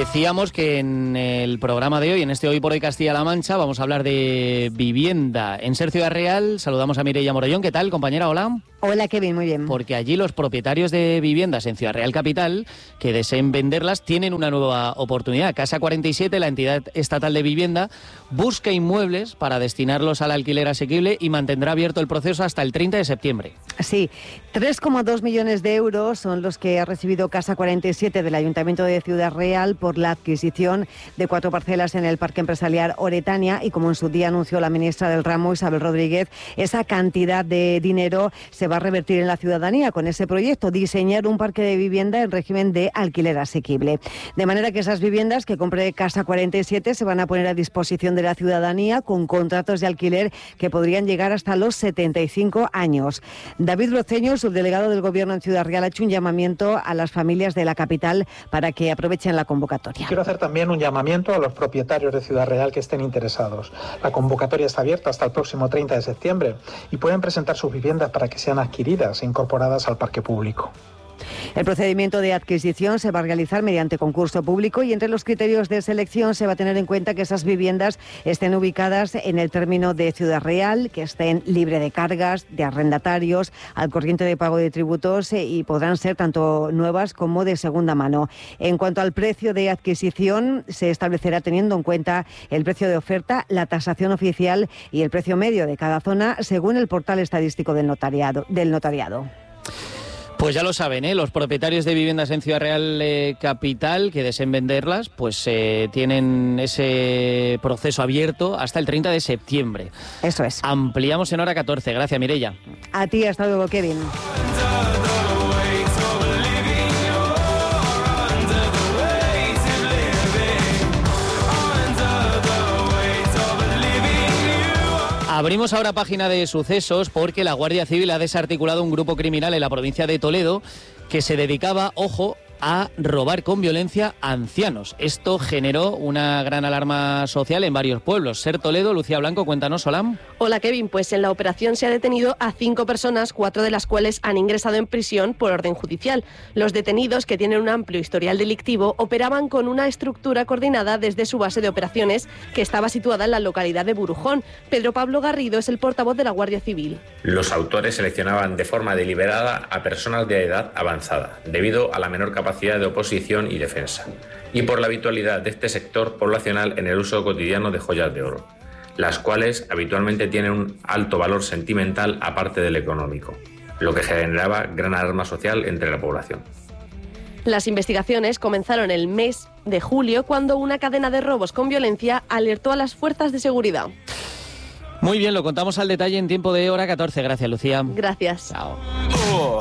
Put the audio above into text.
Decíamos que en el programa de hoy, en este Hoy por Hoy Castilla-La Mancha, vamos a hablar de vivienda. En Ser Ciudad Real saludamos a Mireia Morollón. ¿Qué tal, compañera? Hola. Hola, Kevin, muy bien. Porque allí los propietarios de viviendas en Ciudad Real Capital que deseen venderlas tienen una nueva oportunidad. Casa 47, la entidad estatal de vivienda, busca inmuebles para destinarlos al alquiler asequible y mantendrá abierto el proceso hasta el 30 de septiembre. Sí, 3,2 millones de euros son los que ha recibido Casa 47 del Ayuntamiento de Ciudad Real por la adquisición de 4 parcelas en el Parque Empresarial Oretania, y como en su día anunció la ministra del ramo, Isabel Rodríguez, esa cantidad de dinero se va a revertir en la ciudadanía con ese proyecto, diseñar un parque de vivienda en régimen de alquiler asequible. De manera que esas viviendas que compre Casa 47 se van a poner a disposición de la ciudadanía con contratos de alquiler que podrían llegar hasta los 75 años. David Broceño, subdelegado del Gobierno en Ciudad Real, ha hecho un llamamiento a las familias de la capital para que aprovechen la convocatoria. Quiero hacer también un llamamiento a los propietarios de Ciudad Real que estén interesados. La convocatoria está abierta hasta el próximo 30 de septiembre y pueden presentar sus viviendas para que sean adquiridas e incorporadas al parque público. El procedimiento de adquisición se va a realizar mediante concurso público y entre los criterios de selección se va a tener en cuenta que esas viviendas estén ubicadas en el término de Ciudad Real, que estén libre de cargas, de arrendatarios, al corriente de pago de tributos y podrán ser tanto nuevas como de segunda mano. En cuanto al precio de adquisición, se establecerá teniendo en cuenta el precio de oferta, la tasación oficial y el precio medio de cada zona según el portal estadístico del notariado. Pues ya lo saben, los propietarios de viviendas en Ciudad Real Capital que deseen venderlas, pues tienen ese proceso abierto hasta el 30 de septiembre. Eso es. Ampliamos en hora 14. Gracias, Mireia. A ti, hasta luego, Kevin. Abrimos ahora página de sucesos porque la Guardia Civil ha desarticulado un grupo criminal en la provincia de Toledo que se dedicaba, ojo, a robar con violencia a ancianos. Esto generó una gran alarma social en varios pueblos. Ser Toledo, Lucía Blanco, cuéntanos, Solam. Hola, Kevin. Pues en la operación se ha detenido a 5 personas, 4 de las cuales han ingresado en prisión por orden judicial. Los detenidos, que tienen un amplio historial delictivo, operaban con una estructura coordinada desde su base de operaciones, que estaba situada en la localidad de Burujón. Pedro Pablo Garrido es el portavoz de la Guardia Civil. Los autores seleccionaban de forma deliberada a personas de edad avanzada, debido a la menor capacidad de oposición y defensa, y por la habitualidad de este sector poblacional en el uso cotidiano de joyas de oro, las cuales habitualmente tienen un alto valor sentimental aparte del económico, lo que generaba gran alarma social entre la población. Las investigaciones comenzaron el mes de julio cuando una cadena de robos con violencia alertó a las fuerzas de seguridad. Muy bien, lo contamos al detalle en tiempo de hora 14. Gracias, Lucía. Gracias. Chao.